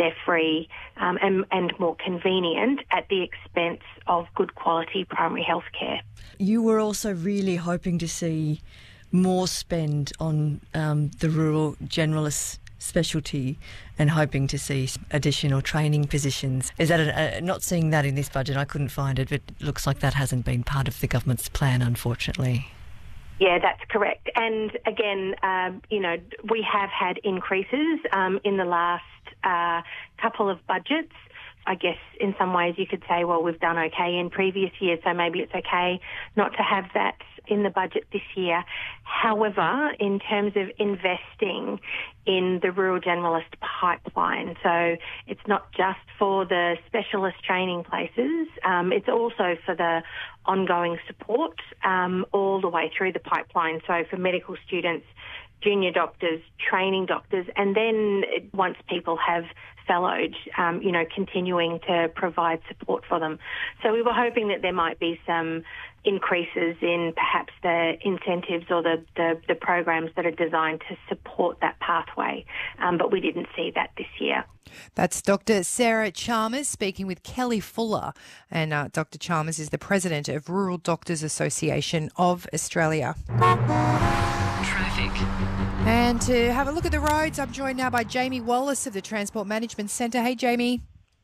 they're free and more convenient at the expense of good quality primary health care. You were also really hoping to see more spend on the rural generalist specialty and hoping to see additional training positions. Is that not seeing that in this budget? I couldn't find it, but it looks like that hasn't been part of the government's plan, unfortunately. Yeah, that's correct. And again, we have had increases in the last couple of budgets. I guess in some ways you could say, well, we've done okay in previous years, so maybe it's okay not to have that in the budget this year. However, in terms of investing in the rural generalist pipeline, so it's not just for the specialist training places, it's also for the ongoing support all the way through the pipeline. So for medical students, junior doctors, training doctors, and then once people have fellowed, continuing to provide support for them. So we were hoping that there might be some increases in perhaps the incentives or the programs that are designed to support that pathway, but we didn't see that this year. That's Dr. Sarah Chalmers speaking with Kelly Fuller, and Dr. Chalmers is the President of Rural Doctors Association of Australia. Traffic. And to have a look at the roads, I'm joined now by Jamie Wallace of the Transport Management Centre. Hey, Jamie.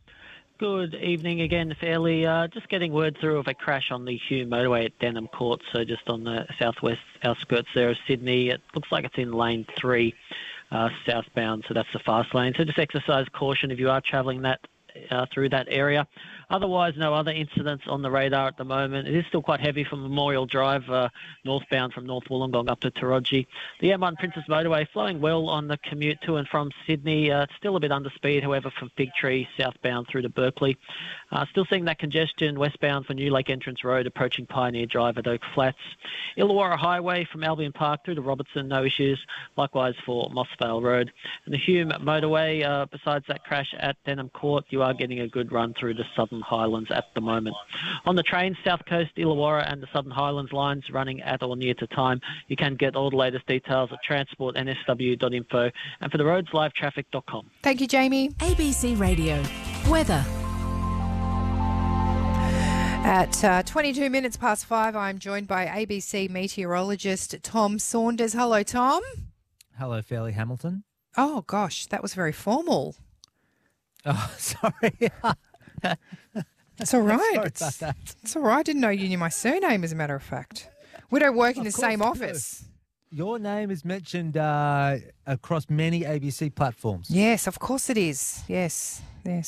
Good evening again, Fairly. Just getting word through of a crash on the Hume motorway at Denham Court, so just on the southwest outskirts there of Sydney. It looks like it's in lane 3, southbound, so that's the fast lane. So just exercise caution if you are travelling that through that area. Otherwise, no other incidents on the radar at the moment. It is still quite heavy from Memorial Drive, northbound from North Wollongong up to Taronji. The M1 Princess Motorway flowing well on the commute to and from Sydney. Still a bit under speed, however, from Fig Tree southbound through to Berkeley. Still seeing that congestion westbound for New Lake Entrance Road approaching Pioneer Drive at Oak Flats. Illawarra Highway from Albion Park through to Robertson, no issues. Likewise for Mossvale Road. And the Hume Motorway, besides that crash at Denham Court, you are getting a good run through to Southern Highlands at the moment. On the trains, South Coast, Illawarra and the Southern Highlands lines running at or near to time. You can get all the latest details at transportnsw.info and for the roads, livetraffic.com. Thank you, Jamie. ABC Radio. Weather. At 22 minutes past 5, I'm joined by ABC meteorologist Tom Saunders. Hello, Tom. Hello, Fairly Hamilton. Oh, gosh, that was very formal. Oh, sorry. That's all right. Sorry about that. It's all right. I didn't know you knew my surname, as a matter of fact. We don't work in the same office. Your name is mentioned across many ABC platforms. Yes, of course it is. Yes.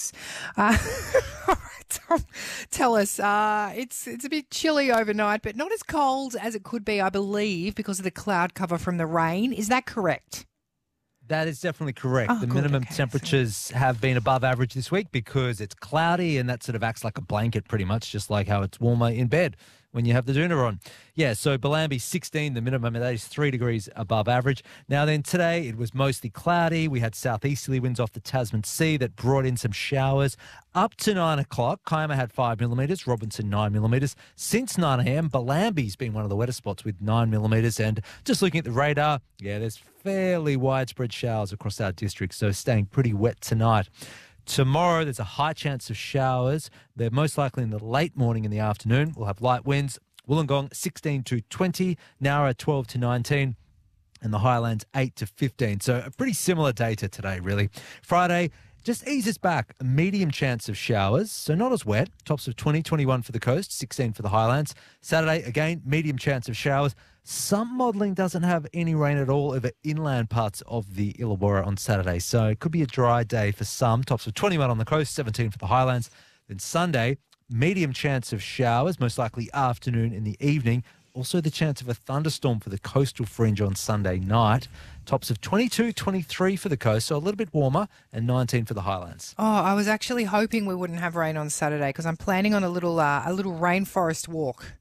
All right, Tom, tell us. It's a bit chilly overnight, but not as cold as it could be, I believe, because of the cloud cover from the rain. Is that correct? That is definitely correct. Oh, the good, minimum okay, temperatures have been above average this week because it's cloudy and that sort of acts like a blanket pretty much, just like how it's warmer in bed when you have the doona on. Yeah, so Bellambi 16, the minimum, and that is 3 degrees above average. Now then, today it was mostly cloudy. We had southeasterly winds off the Tasman Sea that brought in some showers. Up to 9 o'clock, Kiama had 5 millimetres, Robinson 9 millimetres. Since 9 a.m, Bellambi's been one of the wettest spots with 9 millimetres. And just looking at the radar, yeah, there's fairly widespread showers across our district, so staying pretty wet tonight. Tomorrow, there's a high chance of showers. They're most likely in the late morning and the afternoon. We'll have light winds. Wollongong 16 to 20, Nowra 12 to 19, and the Highlands 8 to 15. So a pretty similar day to today, really. Friday just eases back. A medium chance of showers, so not as wet. Tops of 20, 21 for the coast, 16 for the Highlands. Saturday, again, medium chance of showers. Some modelling doesn't have any rain at all over inland parts of the Illawarra on Saturday, so it could be a dry day for some. Tops of 21 on the coast, 17 for the Highlands. Then Sunday, medium chance of showers, most likely afternoon in the evening. Also the chance of a thunderstorm for the coastal fringe on Sunday night. Tops of 22, 23 for the coast, so a little bit warmer, and 19 for the Highlands. Oh, I was actually hoping we wouldn't have rain on Saturday because I'm planning on a little rainforest walk.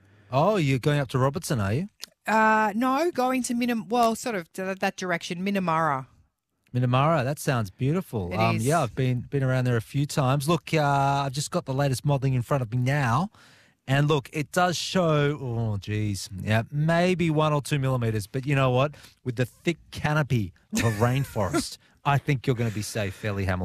Oh, you're going up to Robertson, are you? No, going to sort of that direction, Minamara. Minamara, that sounds beautiful. It is. Yeah, I've been around there a few times. Look, I've just got the latest modelling in front of me now. And look, it does show, maybe 1 or 2 millimetres. But you know what? With the thick canopy of a rainforest, I think you're going to be safe, Fairly Hamilton.